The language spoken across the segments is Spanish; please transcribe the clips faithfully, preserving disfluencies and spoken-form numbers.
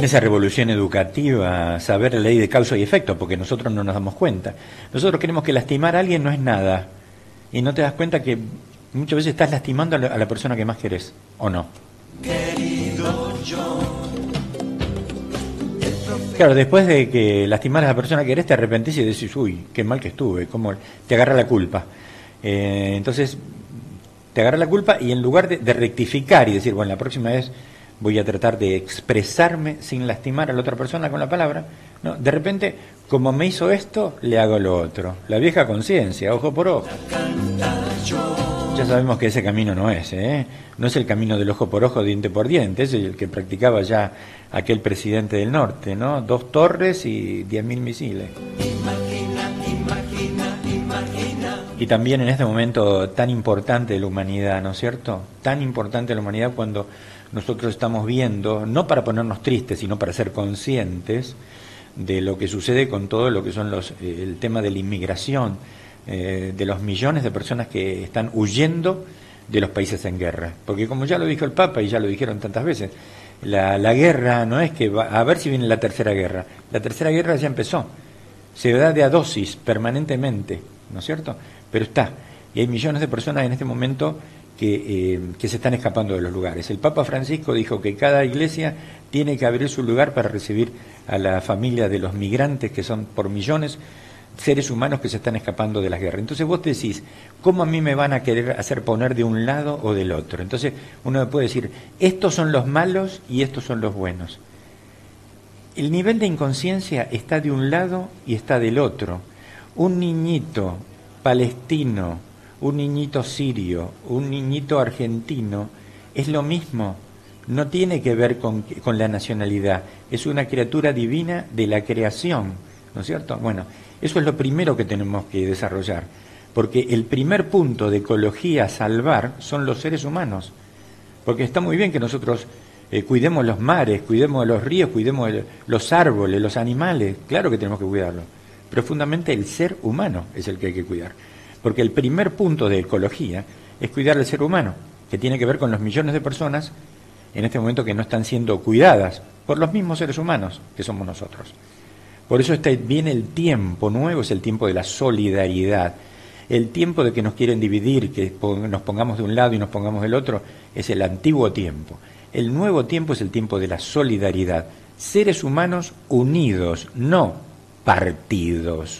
en esa revolución educativa, saber la ley de causa y efecto, porque nosotros no nos damos cuenta. Nosotros creemos que lastimar a alguien no es nada, y no te das cuenta que muchas veces estás lastimando a la, a la persona que más querés, ¿o no? Querido yo. Claro, después de que lastimaras a la persona que querés, te arrepentís y decís, uy, qué mal que estuve, cómo te agarra la culpa. Eh, entonces, te agarra la culpa y en lugar de, de rectificar y decir, bueno, la próxima vez voy a tratar de expresarme sin lastimar a la otra persona con la palabra, no, de repente, como me hizo esto, le hago lo otro. La vieja conciencia, ojo por ojo. Ya sabemos que ese camino no es, ¿eh? No es el camino del ojo por ojo, diente por diente, es el que practicaba ya aquel presidente del norte, ¿no? Dos torres y diez mil misiles. Imagina, imagina, imagina. Y también en este momento tan importante de la humanidad, ¿no es cierto? Tan importante de la humanidad cuando nosotros estamos viendo, no para ponernos tristes, sino para ser conscientes de lo que sucede con todo lo que son los, eh, el tema de la inmigración, eh, de los millones de personas que están huyendo de los países en guerra. Porque como ya lo dijo el Papa y ya lo dijeron tantas veces, la, la guerra no es que va a ver si viene la tercera guerra. La tercera guerra ya empezó. Se da de a dosis permanentemente, ¿no es cierto? Pero está. Y hay millones de personas en este momento que, eh, que se están escapando de los lugares. El Papa Francisco dijo que cada iglesia tiene que abrir su lugar para recibir a la familia de los migrantes, que son por millones seres humanos que se están escapando de las guerras. Entonces vos decís, ¿cómo a mí me van a querer hacer poner de un lado o del otro? Entonces uno puede decir, estos son los malos y estos son los buenos. El nivel de inconsciencia está de un lado y está del otro. Un niñito palestino, un niñito sirio, un niñito argentino, es lo mismo. No tiene que ver con, con la nacionalidad. Es una criatura divina de la creación, ¿no es cierto? Bueno, eso es lo primero que tenemos que desarrollar, porque el primer punto de ecología a salvar son los seres humanos, porque está muy bien que nosotros eh, cuidemos los mares, cuidemos los ríos, cuidemos el, los árboles, los animales, claro que tenemos que cuidarlos, pero fundamentalmente el ser humano es el que hay que cuidar, porque el primer punto de ecología es cuidar al ser humano, que tiene que ver con los millones de personas en este momento que no están siendo cuidadas por los mismos seres humanos que somos nosotros. Por eso está, viene el tiempo nuevo, es el tiempo de la solidaridad. El tiempo de que nos quieren dividir, que nos pongamos de un lado y nos pongamos del otro, es el antiguo tiempo. El nuevo tiempo es el tiempo de la solidaridad. Seres humanos unidos, no partidos.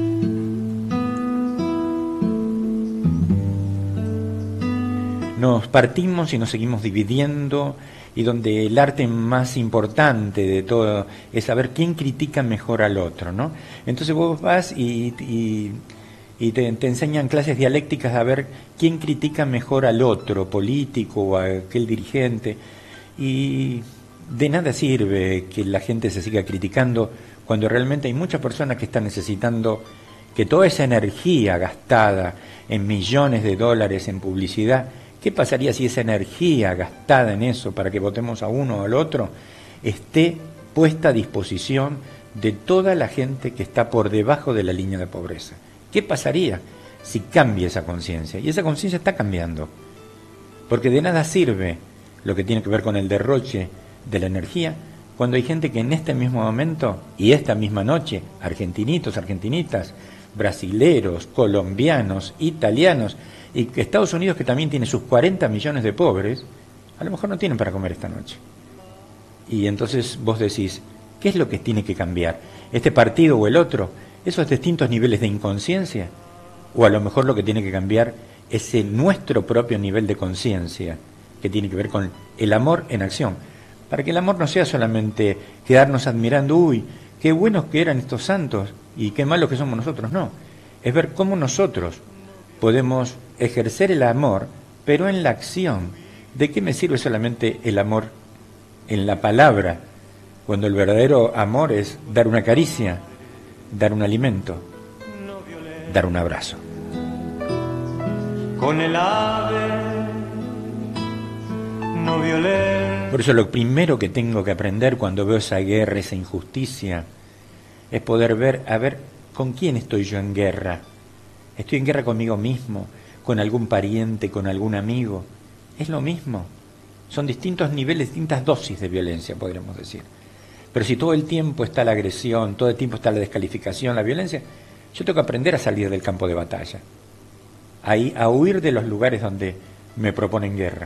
Nos partimos y nos seguimos dividiendo, y donde el arte más importante de todo es saber quién critica mejor al otro, ¿no? Entonces vos vas y, y, y te, te enseñan clases dialécticas a ver quién critica mejor al otro, político o a aquel dirigente, y de nada sirve que la gente se siga criticando cuando realmente hay muchas personas que están necesitando que toda esa energía gastada en millones de dólares en publicidad, ¿qué pasaría si esa energía gastada en eso para que votemos a uno o al otro esté puesta a disposición de toda la gente que está por debajo de la línea de pobreza? ¿Qué pasaría si cambia esa conciencia? Y esa conciencia está cambiando, porque de nada sirve lo que tiene que ver con el derroche de la energía cuando hay gente que en este mismo momento y esta misma noche, argentinitos, argentinitas, brasileros, colombianos, italianos, y que Estados Unidos, que también tiene sus cuarenta millones de pobres, a lo mejor no tienen para comer esta noche. Y entonces vos decís, ¿qué es lo que tiene que cambiar? ¿Este partido o el otro? ¿Esos distintos niveles de inconsciencia? O a lo mejor lo que tiene que cambiar es el nuestro propio nivel de conciencia, que tiene que ver con el amor en acción. Para que el amor no sea solamente quedarnos admirando, uy, qué buenos que eran estos santos y qué malos que somos nosotros, no. Es ver cómo nosotros podemos ejercer el amor, pero en la acción. ¿De qué me sirve solamente el amor en la palabra, cuando el verdadero amor es dar una caricia, dar un alimento, dar un abrazo? Con el ave no violé. Por eso lo primero que tengo que aprender cuando veo esa guerra, esa injusticia, es poder ver, a ver, ¿con quién estoy yo en guerra? ¿Estoy en guerra conmigo mismo, con algún pariente, con algún amigo? Es lo mismo. Son distintos niveles, distintas dosis de violencia, podríamos decir. Pero si todo el tiempo está la agresión, todo el tiempo está la descalificación, la violencia, yo tengo que aprender a salir del campo de batalla, a, a huir de los lugares donde me proponen guerra.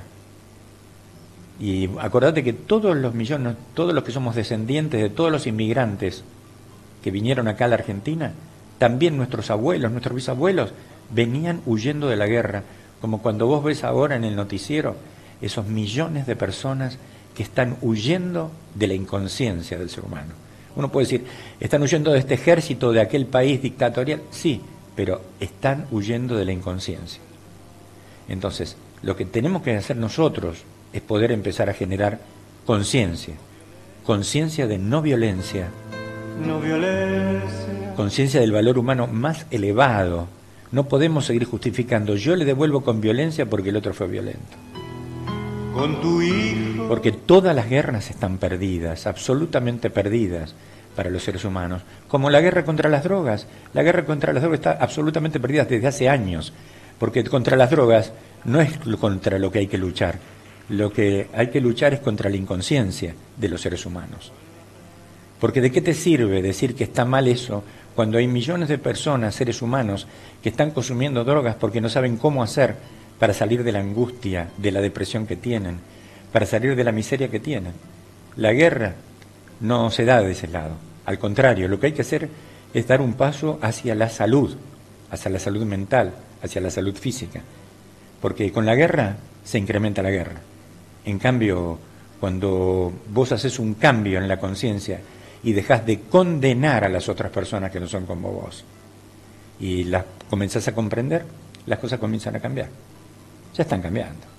Y acordate que todos los millones, todos los que somos descendientes de todos los inmigrantes que vinieron acá a la Argentina, también nuestros abuelos, nuestros bisabuelos, venían huyendo de la guerra, como cuando vos ves ahora en el noticiero esos millones de personas que están huyendo de la inconsciencia del ser humano. Uno puede decir, ¿están huyendo de este ejército, de aquel país dictatorial? Sí, pero están huyendo de la inconsciencia. Entonces, lo que tenemos que hacer nosotros es poder empezar a generar conciencia, conciencia de no violencia, no violencia, conciencia del valor humano más elevado. No podemos seguir justificando, yo le devuelvo con violencia porque el otro fue violento. Con tu hijo. Porque todas las guerras están perdidas, absolutamente perdidas para los seres humanos. Como la guerra contra las drogas. La guerra contra las drogas está absolutamente perdida desde hace años. Porque contra las drogas no es contra lo que hay que luchar. Lo que hay que luchar es contra la inconsciencia de los seres humanos. Porque ¿de qué te sirve decir que está mal eso cuando hay millones de personas, seres humanos, que están consumiendo drogas porque no saben cómo hacer para salir de la angustia, de la depresión que tienen, para salir de la miseria que tienen? La guerra no se da de ese lado. Al contrario, lo que hay que hacer es dar un paso hacia la salud, hacia la salud mental, hacia la salud física. Porque con la guerra se incrementa la guerra. En cambio, cuando vos haces un cambio en la conciencia y dejás de condenar a las otras personas que no son como vos, y las comenzás a comprender, las cosas comienzan a cambiar. Ya están cambiando.